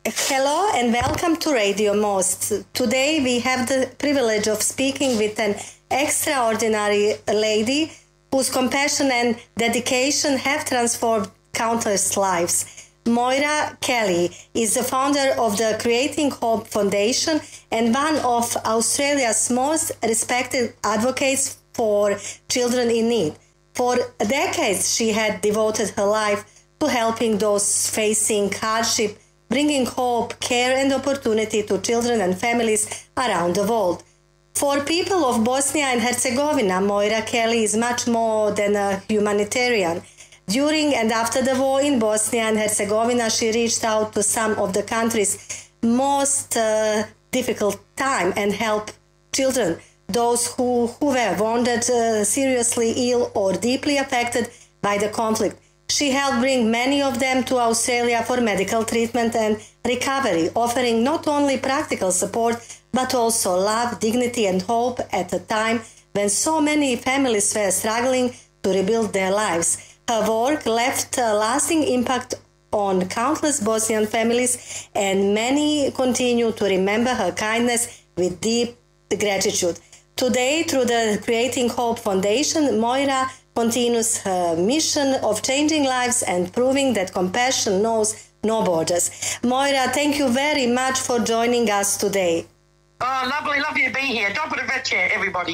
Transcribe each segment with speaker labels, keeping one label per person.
Speaker 1: Hello and welcome to Radio Most. Today we have the privilege of speaking with an extraordinary lady whose compassion and dedication have transformed countless lives. Moira Kelly is the founder of the Creating Hope Foundation and one of Australia's most respected advocates for children in need. For decades she had devoted her life to helping those facing hardship, bringing hope, care and opportunity to children and families around the world. For people of Bosnia and Herzegovina, Moira Kelly is much more than a humanitarian. During and after the war in Bosnia and Herzegovina, she reached out to some of the country's most difficult time and helped children, those who were wounded, seriously ill or deeply affected by the conflict. She helped bring many of them to Australia for medical treatment and recovery, offering not only practical support, but also love, dignity and hope at a time when so many families were struggling to rebuild their lives. Her work left a lasting impact on countless Bosnian families, and many continue to remember her kindness with deep gratitude. Today, through the Creating Hope Foundation, Moira continues her mission of changing lives and proving that compassion knows no borders. Moira, thank you very much for joining us today.
Speaker 2: Oh, lovely to be here. Dobro večer, everybody.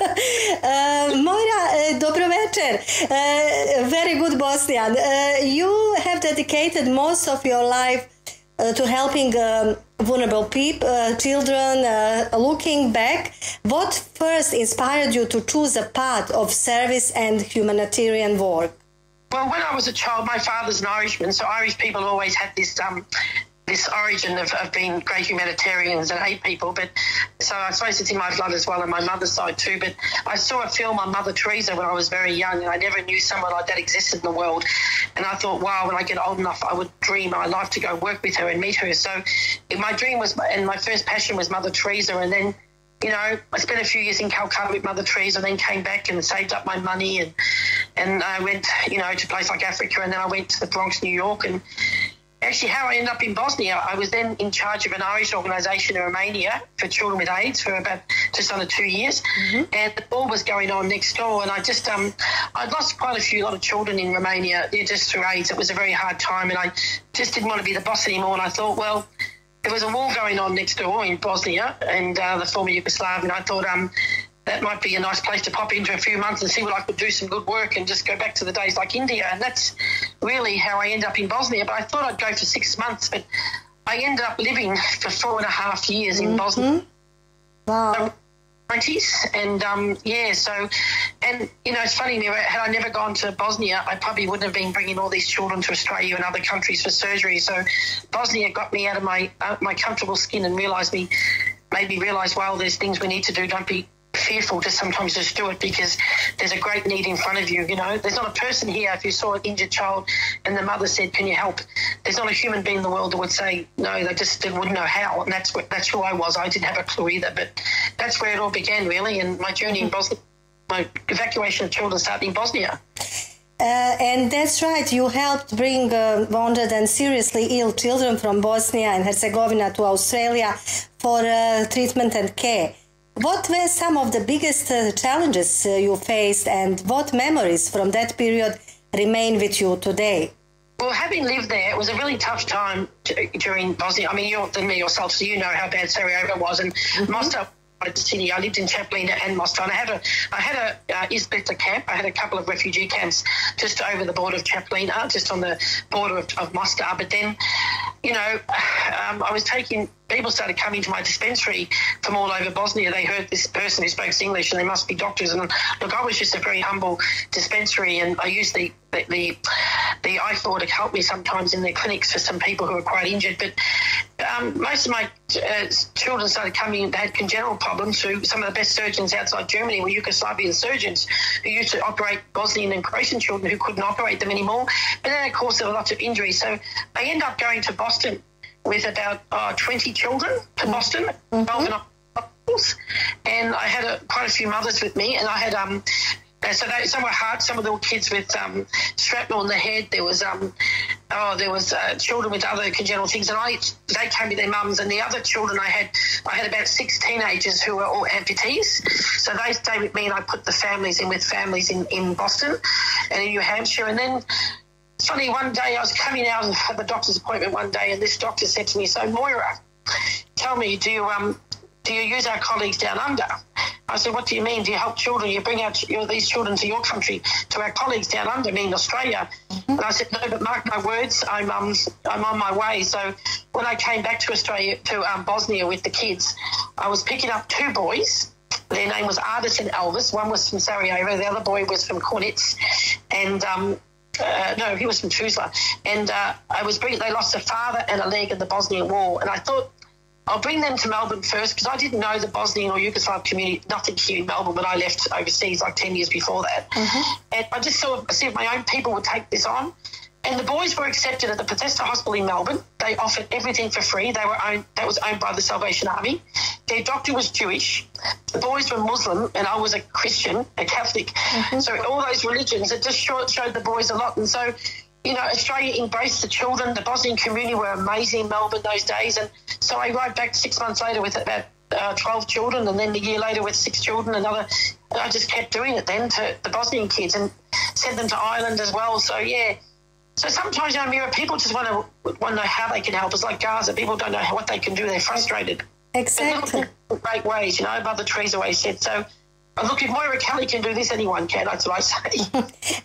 Speaker 1: Moira, dobro večer. Very good Bosnian. You have dedicated most of your life to helping vulnerable people, children. Looking back, what first inspired you to choose a path of service and humanitarian work?
Speaker 2: Well, when I was a child, my father's an Irishman, so Irish people always had this origin of being great humanitarians and hate people, but so I suppose it's in my blood as well, on my mother's side too. But I saw a film on Mother Teresa when I was very young, and I never knew someone like that existed in the world. And I thought, wow, when I get old enough, I would dream my life to go work with her and meet her. So my dream was, and my first passion was Mother Teresa. And then, you know, I spent a few years in Calcutta with Mother Teresa, and then came back and saved up my money, and I went, you know, to a place like Africa, and then I went to the Bronx, New York, and actually how I ended up in Bosnia, I was then in charge of an Irish organisation in Romania for children with AIDS for about just under 2 years. Mm-hmm. And the war was going on next door, and I just, I'd lost quite a lot of children in Romania just through AIDS. It was a very hard time, and I just didn't want to be the boss anymore. And I thought, well, there was a war going on next door in Bosnia and the former Yugoslavia, and I thought that might be a nice place to pop into a few months and see what I could do some good work and just go back to the days like India. And that's really how I ended up in Bosnia. But I thought I'd go for 6 months, but I ended up living for 4.5 years in Bosnia.
Speaker 1: Wow.
Speaker 2: 90s, and and you know, it's funny, had I never gone to Bosnia, I probably wouldn't have been bringing all these children to Australia and other countries for surgery. So Bosnia got me out of my comfortable skin and made me realize, well, there's things we need to do. Don't be fearful to sometimes just do it, because there's a great need in front of you. You know, there's not a person here, if you saw an injured child and the mother said, can you help, there's not a human being in the world that would say no. They wouldn't know how, and that's who I was. I didn't have a clue either, but that's where it all began really. And my journey in Bosnia, my evacuation of children started in Bosnia.
Speaker 1: And that's right, you helped bring wounded and seriously ill children from Bosnia and Herzegovina to Australia for treatment and care. What were some of the biggest challenges you faced, and what memories from that period remain with you today?
Speaker 2: Well, having lived there, it was a really tough time during Bosnia. I mean, you're than me yourself, so you know how bad Sarajevo was, and Mostar, the city. I lived in Chaplina and Mostar, and I had a Izbita camp. I had a couple of refugee camps just over the border of Chaplina, just on the border of Mostar. But then, you know, people started coming to my dispensary from all over Bosnia. They heard this person who spoke English, and they must be doctors. And look, I was just a very humble dispensary, and I used the I-4 to help me sometimes in their clinics for some people who were quite injured. But most of my children started coming. They had congenital problems. Through some of the best surgeons outside Germany were Yugoslavian surgeons who used to operate Bosnian and Croatian children who couldn't operate them anymore. But then, of course, there were lots of injuries. So I ended up going to Boston with about 20 children to Boston, and I had quite a few mothers with me, and I had So some were hard. Some of the kids with shrapnel in the head. There was children with other congenital things, and they came with their mums. And the other children I had about 6 teenagers who were all amputees. So they stayed with me, and I put the families in with families in Boston and in New Hampshire. And then it's funny, one day I was coming out of the doctor's appointment one day, and this doctor said to me, "So Moira, tell me, do you use our colleagues down under?" I said, "What do you mean? Do you help children? You bring out these children to your country, to our colleagues down under, meaning Australia?" Mm-hmm. And I said, "No, but mark my words, I'm on my way." So when I came back to Australia, to Bosnia with the kids, I was picking up 2 boys. Their name was Ardis and Elvis. One was from Sarajevo. The other boy was from Kornitz. And no, he was from Tuzla. And they lost a father and a leg in the Bosnian War. And I thought, I'll bring them to Melbourne first, because I didn't know the Bosnian or Yugoslav community, nothing here in Melbourne when I left overseas like 10 years before that. Mm-hmm. And I just see if my own people would take this on. And the boys were accepted at the Bethesda Hospital in Melbourne. They offered everything for free. That was owned by the Salvation Army. Their doctor was Jewish. The boys were Muslim, and I was a Christian, a Catholic. Mm-hmm. So all those religions, it just showed the boys a lot. And so, Australia embraced the children. The Bosnian community were amazing in Melbourne those days. And so I arrived back 6 months later with about 12 children, and then a year later with 6 children. And I just kept doing it then to the Bosnian kids and sent them to Ireland as well. So, yeah. So sometimes, Mira, people just want to know how they can help. It's like Gaza. People don't know what they can do. They're frustrated.
Speaker 1: Exactly.
Speaker 2: In great ways, Mother Teresa always said. So, look, if Moira Kelly can do this, anyone can. That's what I say.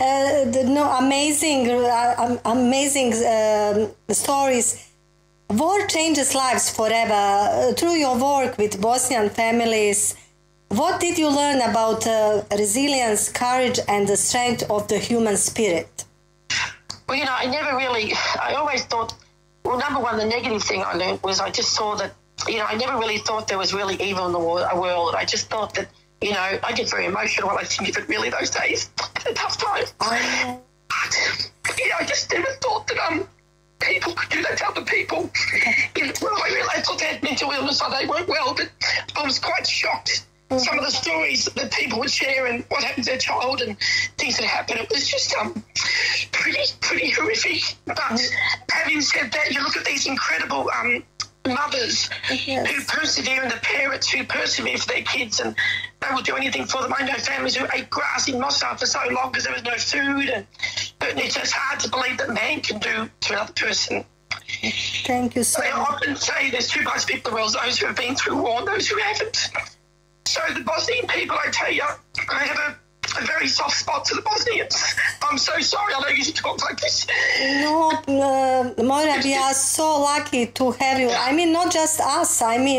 Speaker 2: Amazing
Speaker 1: stories. War changes lives forever. Through your work with Bosnian families, what did you learn about resilience, courage, and the strength of the human spirit?
Speaker 2: Well, I always thought, well, number one, the negative thing I learned was I just saw that, I never really thought there was really evil in the world. I just thought that, I get very emotional when I think of it really those days. It's a tough time. I just never thought that people could do that to other people. I thought they had mental illness or they weren't well, but I was quite shocked. Some of the stories that people would share and what happened to their child and things that happened, it was just pretty horrific. But having said that, you look at these incredible mothers who persevere, and the parents who persevere for their kids, and they will do anything for them. I know families who ate grass in Moscow for so long because there was no food, and it's just hard to believe that man can do to another person.
Speaker 1: Thank you so much.
Speaker 2: They often say there's 2 types of people in the world, those who have been through war and those who haven't. So the Bosnian people, I tell you, I have a very soft spot for the Bosnians. I'm so sorry, I know you talk like this.
Speaker 1: No, Moira, we are so lucky to have you. I mean, not just us,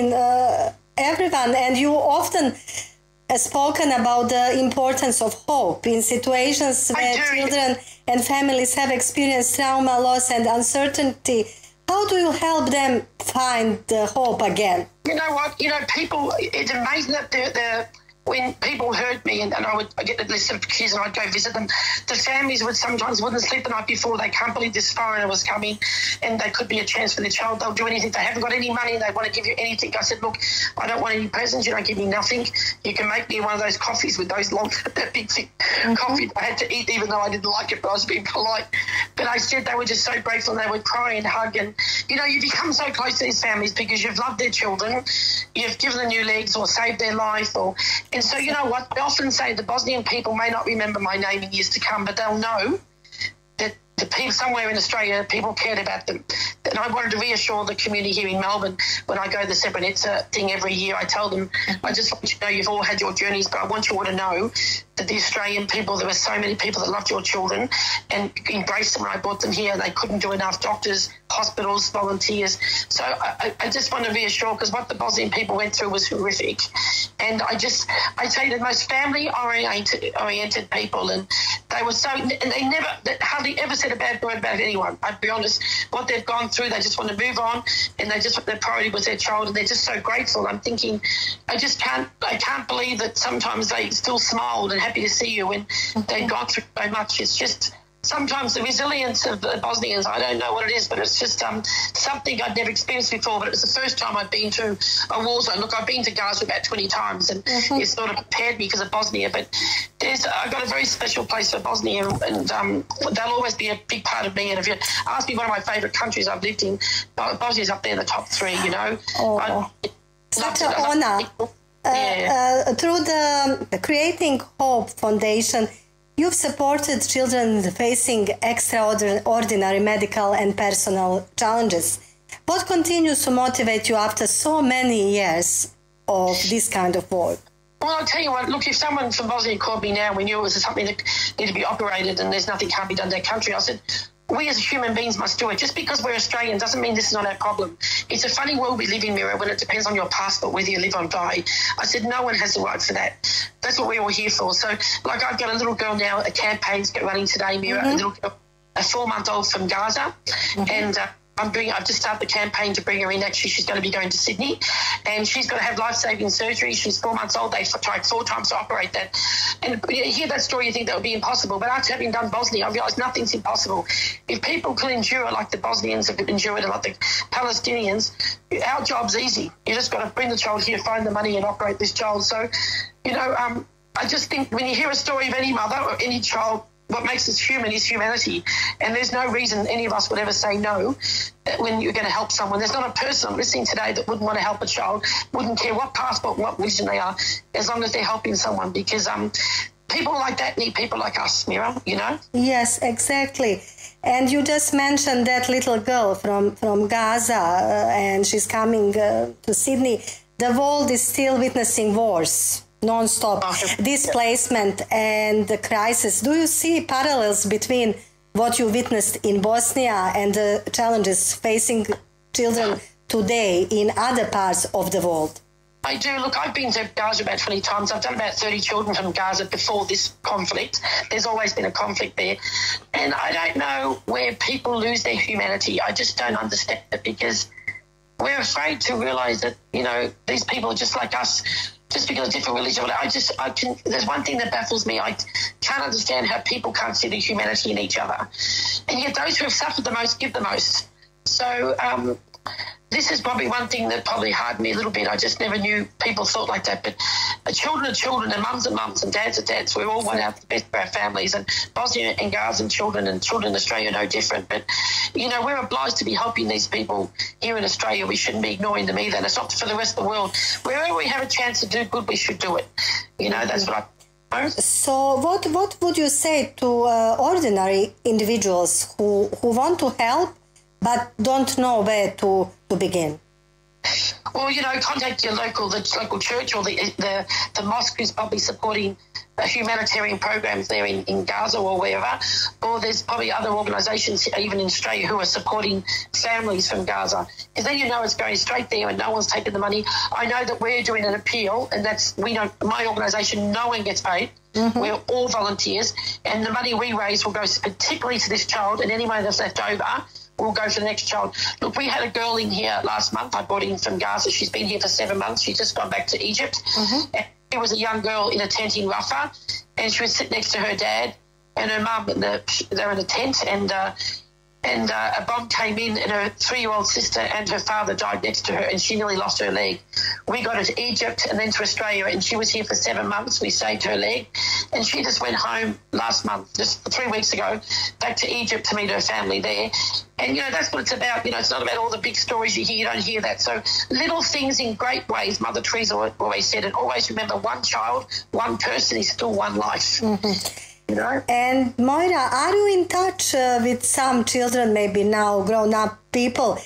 Speaker 1: everyone. And you often spoken about the importance of hope in situations where children and families have experienced trauma, loss, and uncertainty. How do you help them find the hope again?
Speaker 2: You know what? People, it's amazing that when people heard me and I get the list of kids and I'd go visit them, the families wouldn't sleep the night before. They can't believe this foreigner was coming and they could be a chance for their child. They'll do anything. They haven't got any money. They want to give you anything. I said, look, I don't want any presents. You don't give me nothing. You can make me one of those coffees with those that big thick coffee I had to eat even though I didn't like it, but I was being polite. But I said they were just so grateful and they would cry and hug. And, you become so close to these families because you've loved their children. You've given them new legs or saved their life and so, you know what, I often say the Bosnian people may not remember my name in years to come, but they'll know that the people somewhere in Australia, people cared about them. And I wanted to reassure the community here in Melbourne when I go to the Srebrenica thing every year. I tell them, I just want you to know you've all had your journeys, but I want you all to know that the Australian people, there were so many people that loved your children and embraced them when I brought them here. They couldn't do enough. Doctors, hospitals, volunteers. So I just want to reassure, because what the Bosnian people went through was horrific. And I tell you, the most family-oriented people, and they were so, and they hardly ever said a bad word about anyone. I'd be honest, what they've gone through, they just want to move on, and their priority was their child, and they're just so grateful. I'm thinking, I can't believe that sometimes they still smiled and happy to see you when they've gone through so much. It's just sometimes the resilience of the Bosnians, I don't know what it is, but it's just something I'd never experienced before. But it was the first time I'd been to a war zone. Look, I've been to Gaza about 20 times, and it sort of prepared me because of Bosnia. But I've got a very special place for Bosnia, and they'll always be a big part of me. And if you ask me one of my favourite countries I've lived in, Bosnia's up there in the top 3, you know.
Speaker 1: Oh, such an honour. Through the Creating Hope Foundation, you've supported children facing extraordinary medical and personal challenges. What continues to motivate you after so many years of this kind of work?
Speaker 2: Well, I'll tell you what, look, if someone from Bosnia called me now, we knew it was something that needed to be operated and there's nothing can't be done in their country, I said, we as human beings must do it. Just because we're Australian doesn't mean this is not our problem. It's a funny world we live in, Mira, when it depends on your passport whether you live or die. I said, no one has the right for that. That's what we're all here for. So, like, I've got a little girl now, a campaign's running today, Mira, a little girl, a 4-month-old from Gaza, and I've just started the campaign to bring her in. Actually, she's going to be going to Sydney, and she's going to have life-saving surgery. She's 4 months old. They tried 4 times to operate that. And you hear that story, you think that would be impossible. But after having done Bosnia, I realised nothing's impossible. If people can endure like the Bosnians have endured and like the Palestinians, our job's easy. You just got to bring the child here, find the money and operate this child. So, you know, I just think when you hear a story of any mother or any child, what makes us human is humanity, and there's no reason any of us would ever say no when you're going to help someone. There's not a person I'm listening today that wouldn't want to help a child, wouldn't care what passport, what religion they are, as long as they're helping someone, because people like that need people like us, Mira, you know?
Speaker 1: Yes, exactly. And you just mentioned that little girl from Gaza, and she's coming to Sydney. The world is still witnessing wars. Non-stop displacement and the crisis. Do you see parallels between what you witnessed in Bosnia and the challenges facing children today in other parts of the world?
Speaker 2: I do. Look, I've been to Gaza about 20 times. I've done about 30 children from Gaza before this conflict. There's always been a conflict there. And I don't know where people lose their humanity. I just don't understand it, because we're afraid to realise that, you know, these people are just like us, just because of different religion. There's one thing that baffles me. I can't understand how people can't see the humanity in each other. And yet those who have suffered the most give the most. So this is probably one thing that probably hardened me a little bit. I just never knew people thought like that. But children are children, and mums are mums, and dads are dads. We all want to have the best for our families. And Bosnia and Gaza and children in Australia are no different. But, you know, we're obliged to be helping these people here in Australia. We shouldn't be ignoring them either. And it's not for the rest of the world. Wherever we have a chance to do good, we should do it. You know, that's what I know.
Speaker 1: So what would you say to ordinary individuals who want to help but don't know where to begin?
Speaker 2: Well, you know, contact the local church or the mosque who's probably supporting humanitarian programs there in Gaza or wherever. Or there's probably other organisations even in Australia who are supporting families from Gaza. Because then you know it's going straight there and no one's taking the money. I know that we're doing an appeal, and my organisation, no one gets paid. We're all volunteers, and the money we raise will go particularly to this child, and any money that's left over will go to the next child. Look, we had a girl in here last month. I brought in from Gaza. She's been here for 7 months. She's just gone back to Egypt. And she was a young girl in a tent in Rafah, and she was sitting next to her dad and her mum. They're in a tent, and a bomb came in, and her 3-year-old sister and her father died next to her, and she nearly lost her leg. We got her to Egypt and then to Australia, and she was here for 7 months. We saved her leg, and she just went home last month, just 3 weeks ago, back to Egypt to meet her family there. And, you know, that's what it's about. You know, it's not about all the big stories you hear. You don't hear that. So little things in great ways, Mother Teresa always said, and always remember, one child, one person is still one life. You know?
Speaker 1: And Moira, are you in touch with some children, maybe now grown-up people,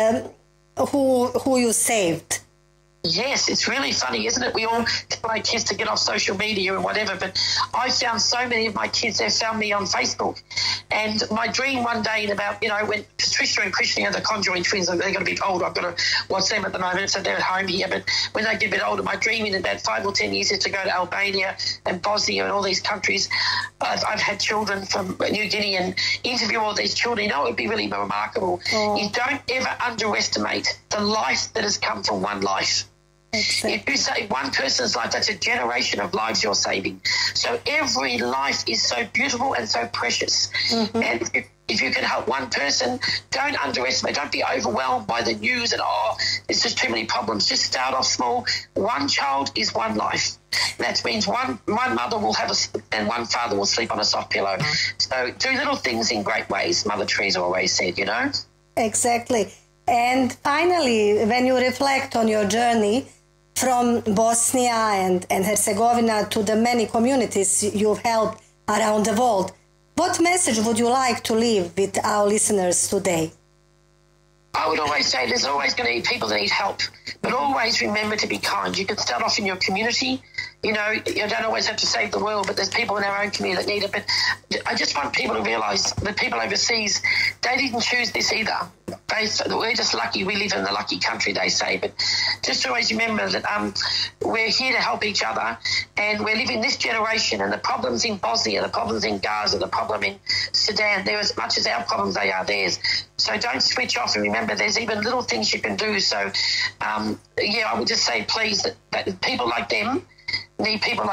Speaker 1: who you saved?
Speaker 2: Yes, it's really funny, isn't it? We all tell our kids to get off social media and whatever, but I found so many of my kids, they found me on Facebook. And my dream one day in about, you know, when Patricia and Christian are the Conjuring twins, they're got a bit older. I've got to watch them at the moment, so they're at home here. But when they get a bit older, my dream in about 5 or 10 years is to go to Albania and Bosnia and all these countries. I've had children from New Guinea and interview all these children. You know, it would be really remarkable. You don't ever underestimate the life that has come from one life.
Speaker 1: Exactly.
Speaker 2: If you save one person's life, that's a generation of lives you're saving. So every life is so beautiful and so precious. Mm-hmm. And if you can help one person, don't underestimate, don't be overwhelmed by the news and, there's just too many problems. Just start off small. One child is one life. That means one mother will have and one father will sleep on a soft pillow. So do little things in great ways, Mother Teresa always said, you know?
Speaker 1: Exactly. And finally, when you reflect on your journey from Bosnia and Herzegovina to the many communities you've helped around the world, what message would you like to leave with our listeners today?
Speaker 2: I would always say there's always going to be people that need help, but always remember to be kind. You can start off in your community. You know, you don't always have to save the world, but there's people in our own community that need it. But I just want people to realise that people overseas, they didn't choose this either. We're just lucky we live in the lucky country, they say. But just always remember that we're here to help each other, and we're living this generation, and the problems in Bosnia, the problems in Gaza, the problem in Sudan, they're as much as our problems, they are theirs. So don't switch off, and remember there's even little things you can do. So, I would just say, please, that people like them need people like